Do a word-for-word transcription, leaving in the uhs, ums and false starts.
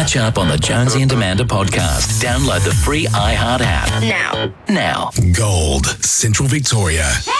Catch up on the Jonesy and Amanda podcast. Download the free iHeart app. Now. Now. Gold, Central Victoria.